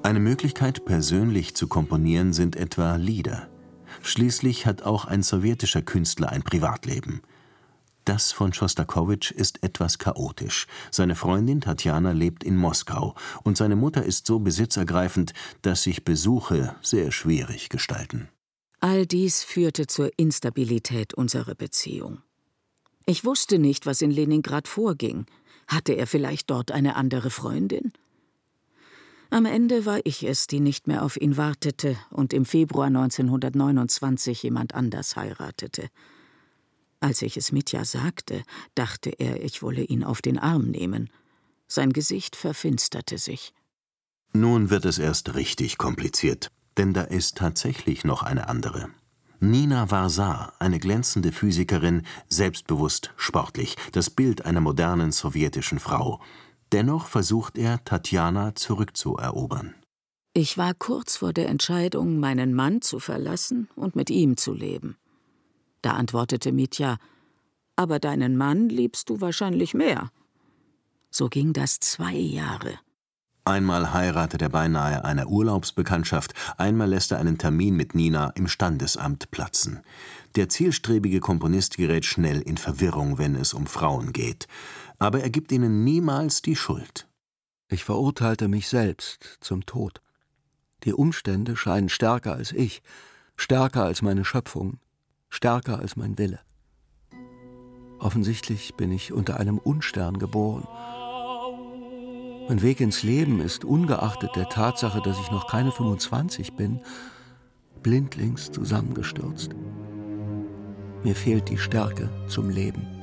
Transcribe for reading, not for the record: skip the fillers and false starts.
Eine Möglichkeit, persönlich zu komponieren, sind etwa Lieder. Schließlich hat auch ein sowjetischer Künstler ein Privatleben. Das von Schostakowitsch ist etwas chaotisch. Seine Freundin Tatjana lebt in Moskau und seine Mutter ist so besitzergreifend, dass sich Besuche sehr schwierig gestalten. All dies führte zur Instabilität unserer Beziehung. Ich wusste nicht, was in Leningrad vorging. Hatte er vielleicht dort eine andere Freundin? Am Ende war ich es, die nicht mehr auf ihn wartete und im Februar 1929 jemand anders heiratete. Als ich es Mitja sagte, dachte er, ich wolle ihn auf den Arm nehmen. Sein Gesicht verfinsterte sich. Nun wird es erst richtig kompliziert, denn da ist tatsächlich noch eine andere. Nina Warsar, eine glänzende Physikerin, selbstbewusst, sportlich, das Bild einer modernen sowjetischen Frau. Dennoch versucht er, Tatjana zurückzuerobern. Ich war kurz vor der Entscheidung, meinen Mann zu verlassen und mit ihm zu leben. Da antwortete Mitja: »Aber deinen Mann liebst du wahrscheinlich mehr.« So ging das 2 Jahre. Einmal heiratet er beinahe einer Urlaubsbekanntschaft, einmal lässt er einen Termin mit Nina im Standesamt platzen. Der zielstrebige Komponist gerät schnell in Verwirrung, wenn es um Frauen geht. Aber er gibt ihnen niemals die Schuld. Ich verurteilte mich selbst zum Tod. Die Umstände scheinen stärker als ich, stärker als meine Schöpfung, stärker als mein Wille. Offensichtlich bin ich unter einem Unstern geboren. Mein Weg ins Leben ist, ungeachtet der Tatsache, dass ich noch keine 25 bin, blindlings zusammengestürzt. Mir fehlt die Stärke zum Leben.